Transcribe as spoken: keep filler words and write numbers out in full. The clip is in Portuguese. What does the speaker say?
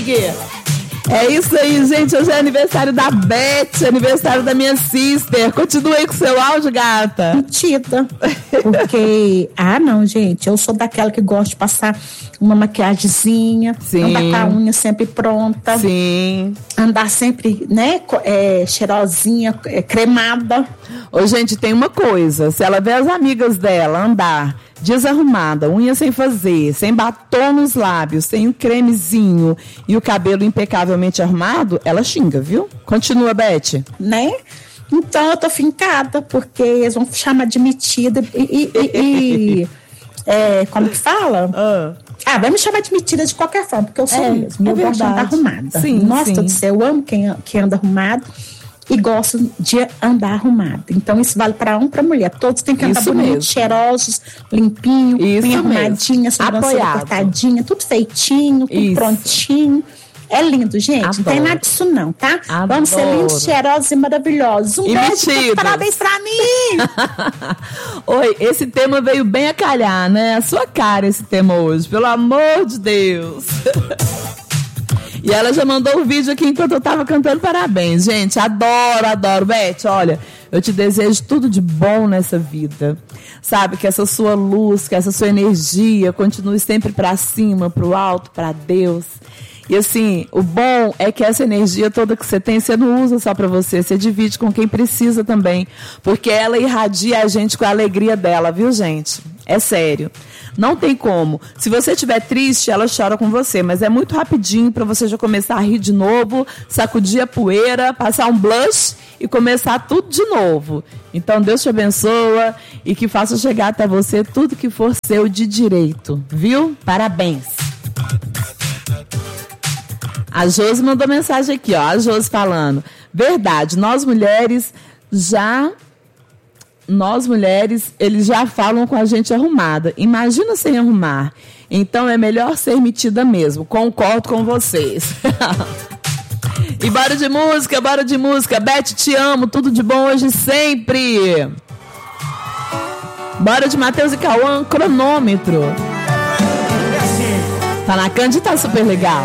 É isso aí, gente. Hoje é aniversário da Beth, aniversário da minha sister. Continua aí com o seu áudio, gata. Mentira. Porque, ah, não, gente. Eu sou daquela que gosta de passar uma maquiagemzinha, Sim. andar com a unha sempre pronta. Sim. Andar sempre, né, é, cheirosinha, é, cremada. Ô, gente, tem uma coisa. Se ela vê as amigas dela andar desarrumada, unha sem fazer, sem batom nos lábios, sem um cremezinho e o cabelo impecavelmente arrumado, ela xinga, viu? Continua, Beth. Né? Então eu tô fincada, porque eles vão chamar de metida e... e, e, e é, como que fala? Ah. Ah, vai me chamar de metida de qualquer forma, porque eu sou É, mesmo. é eu gosto de andar verdade. arrumada. Sim, Nossa, sim. do céu, eu amo quem, quem anda arrumado. E gosto de andar arrumado. Então, isso vale para homem e para mulher. Todos têm que andar Isso bonitos, mesmo. cheirosos, limpinho, Isso bem mesmo. arrumadinha, sobrancelha Apoiado. cortadinha, tudo feitinho, tudo Isso. prontinho. É lindo, gente. Não tem Adoro. nada disso não, tá? Adoro. Vamos ser lindos, cheirosos e maravilhosos. Um E beijo, metidos. parabéns pra mim! Oi, esse tema veio bem a calhar, né? A sua cara esse tema hoje, pelo amor de Deus. E ela já mandou o vídeo aqui enquanto eu tava cantando parabéns. Gente, adoro, adoro. Beth, olha, eu te desejo tudo de bom nessa vida. Sabe, que essa sua luz, que essa sua energia continue sempre pra cima, pro alto, pra Deus. E assim, o bom é que essa energia toda que você tem, você não usa só pra você, você divide com quem precisa também. Porque ela irradia a gente com a alegria dela, viu, gente? É sério. Não tem como. Se você estiver triste, ela chora com você, mas é muito rapidinho pra você já começar a rir de novo, sacudir a poeira, passar um blush e começar tudo de novo. Então Deus te abençoa e que faça chegar até você tudo que for seu de direito, viu? Parabéns. A Josi mandou mensagem aqui, ó. A Josi falando. Verdade, nós mulheres já... Nós mulheres, eles já falam com a gente arrumada. Imagina sem arrumar. Então é melhor ser metida mesmo. Concordo com vocês. E bora de música, bora de música. Beth, te amo. Tudo de bom hoje sempre. Bora de Matheus e Cauã, cronômetro. Tá na Cândido, tá super legal.